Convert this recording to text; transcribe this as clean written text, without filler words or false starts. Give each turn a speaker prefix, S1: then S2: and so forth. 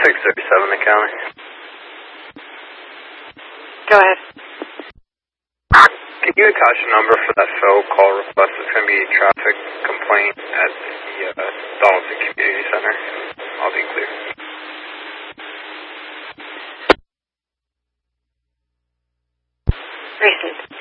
S1: 637 in county.
S2: Go ahead.
S1: Can you attach a number for that Phil call request? It's going to be a traffic complaint at the Donaldson Community Center. I'll be clear.
S2: Recent.